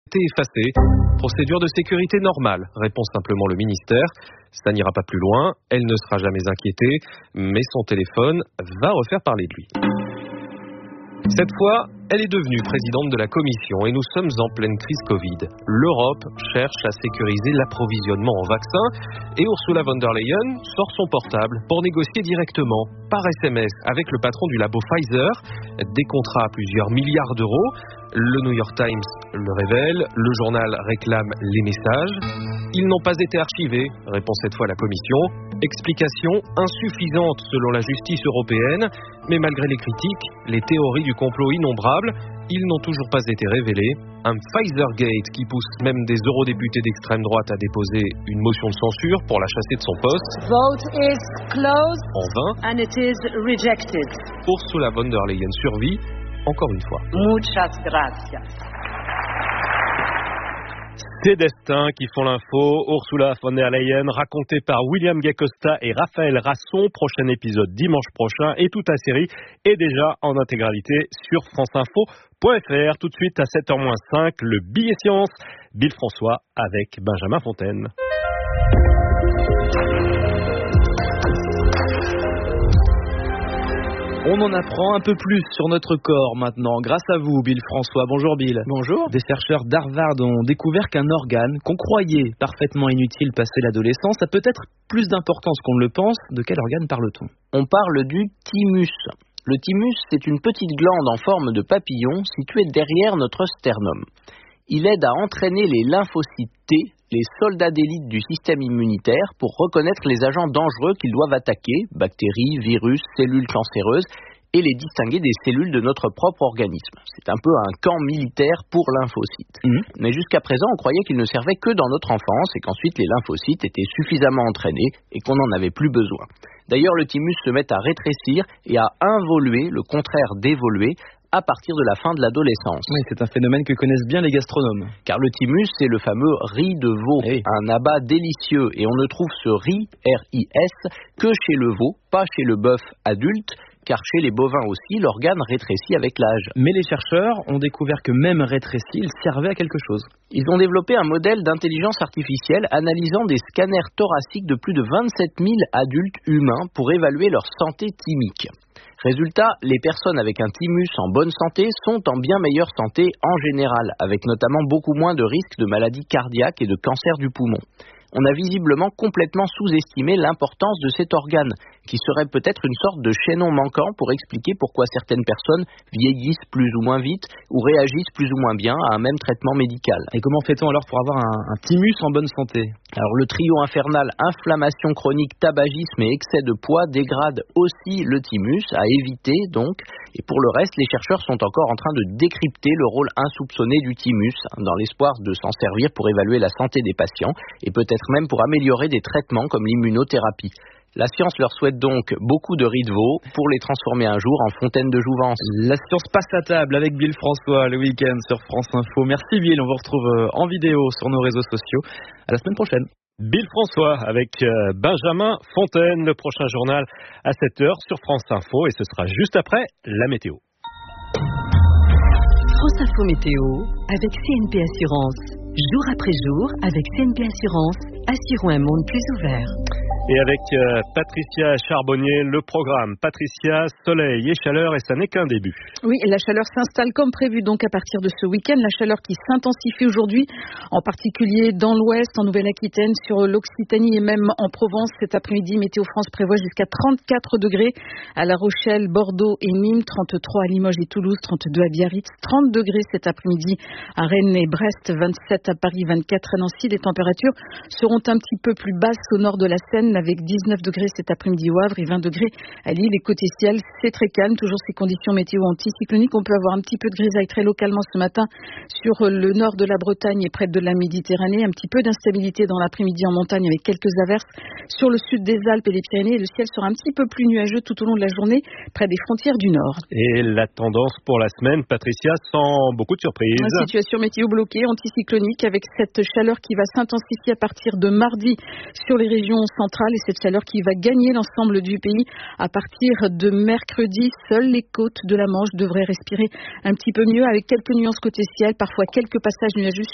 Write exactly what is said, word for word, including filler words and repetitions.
été effacée. Procédure de sécurité normale, répond simplement le ministère. Ça n'ira pas plus loin, elle ne sera jamais inquiétée, mais son téléphone va refaire parler de lui. Cette fois, elle est devenue présidente de la Commission et nous sommes en pleine crise Covid. L'Europe cherche à sécuriser l'approvisionnement en vaccins et Ursula von der Leyen sort son portable pour négocier directement, par S M S, avec le patron du labo Pfizer, des contrats à plusieurs milliards d'euros. Le New York Times le révèle, le journal réclame les messages. Ils n'ont pas été archivés, répond cette fois la Commission. Explication insuffisante selon la justice européenne, mais malgré les critiques, les théories du complot innombrables, ils n'ont toujours pas été révélés. Un Pfizergate qui pousse même des eurodéputés d'extrême droite à déposer une motion de censure pour la chasser de son poste. Vote is closed. En vain. And it is rejected. Ursula von der Leyen survit, encore une fois. Muchas gracias. Ces destins qui font l'info, Ursula von der Leyen, racontée par William Gacosta et Raphaël Rasson. Prochain épisode dimanche prochain et toute la série est déjà en intégralité sur franceinfo point f r. Tout de suite à sept heures moins cinq, le billet science. Bill François avec Benjamin Fontaine. On en apprend un peu plus sur notre corps maintenant, grâce à vous, Bill François. Bonjour Bill. Bonjour. Des chercheurs d'Harvard ont découvert qu'un organe qu'on croyait parfaitement inutile passé l'adolescence a peut-être plus d'importance qu'on ne le pense. De quel organe parle-t-on ? On parle du thymus. Le thymus, c'est une petite glande en forme de papillon située derrière notre sternum. Il aide à entraîner les lymphocytes T, les soldats d'élite du système immunitaire, pour reconnaître les agents dangereux qu'ils doivent attaquer, bactéries, virus, cellules cancéreuses, et les distinguer des cellules de notre propre organisme. C'est un peu un camp militaire pour lymphocytes. Mmh. Mais jusqu'à présent, on croyait qu'il ne servait que dans notre enfance et qu'ensuite les lymphocytes étaient suffisamment entraînés et qu'on n'en avait plus besoin. D'ailleurs, le thymus se met à rétrécir et à involuer, le contraire d'évoluer, à partir de la fin de l'adolescence. Oui, c'est un phénomène que connaissent bien les gastronomes. Car le thymus, c'est le fameux riz de veau, hey. Un abat délicieux. Et on ne trouve ce riz, R I S, que chez le veau, pas chez le bœuf adulte, car chez les bovins aussi, l'organe rétrécit avec l'âge. Mais les chercheurs ont découvert que même rétréci, il servait à quelque chose. Ils ont développé un modèle d'intelligence artificielle analysant des scanners thoraciques de plus de vingt-sept mille adultes humains pour évaluer leur santé thymique. Résultat, les personnes avec un thymus en bonne santé sont en bien meilleure santé en général, avec notamment beaucoup moins de risques de maladies cardiaques et de cancer du poumon. On a visiblement complètement sous-estimé l'importance de cet organe, qui serait peut-être une sorte de chaînon manquant pour expliquer pourquoi certaines personnes vieillissent plus ou moins vite ou réagissent plus ou moins bien à un même traitement médical. Et comment fait-on alors pour avoir un, un thymus en bonne santé ? Alors le trio infernal inflammation chronique, tabagisme et excès de poids dégrade aussi le thymus, à éviter donc. Et pour le reste, les chercheurs sont encore en train de décrypter le rôle insoupçonné du thymus, dans l'espoir de s'en servir pour évaluer la santé des patients et peut-être même pour améliorer des traitements comme l'immunothérapie. La science leur souhaite donc beaucoup de riz de veau pour les transformer un jour en fontaine de jouvence. La science passe à table avec Bill François le week-end sur France Info. Merci Bill, on vous retrouve en vidéo sur nos réseaux sociaux. À la semaine prochaine. Bill François avec Benjamin Fontaine, le prochain journal à sept heures sur France Info et ce sera juste après la météo. France Info Météo avec C N P Assurance. Jour après jour, avec C N P Assurance, assurons un monde plus ouvert. Et avec euh, Patricia Charbonnier, le programme. Patricia, soleil et chaleur, et ça n'est qu'un début. Oui, la chaleur s'installe comme prévu donc à partir de ce week-end. La chaleur qui s'intensifie aujourd'hui, en particulier dans l'ouest, en Nouvelle-Aquitaine, sur l'Occitanie et même en Provence. Cet après-midi, Météo France prévoit jusqu'à trente-quatre degrés à La Rochelle, Bordeaux et Nîmes, trente-trois à Limoges et Toulouse, trente-deux à Biarritz, trente degrés cet après-midi à Rennes et Brest, vingt-sept à Paris, vingt-quatre à Nancy. Les températures seront un petit peu plus basses au nord de la Seine, avec dix-neuf degrés cet après-midi au Havre et vingt degrés à Lille. Et côté ciel, c'est très calme. Toujours ces conditions météo anticycloniques. On peut avoir un petit peu de grisaille très localement ce matin sur le nord de la Bretagne et près de la Méditerranée. Un petit peu d'instabilité dans l'après-midi en montagne avec quelques averses sur le sud des Alpes et les Pyrénées. Et le ciel sera un petit peu plus nuageux tout au long de la journée près des frontières du nord. Et la tendance pour la semaine, Patricia, sans beaucoup de surprises. Une situation météo bloquée, anticyclonique, avec cette chaleur qui va s'intensifier à partir de mardi sur les régions centrales et cette chaleur qui va gagner l'ensemble du pays à partir de mercredi. Seules les côtes de la Manche devraient respirer un petit peu mieux avec quelques nuances côté ciel, parfois quelques passages nuageux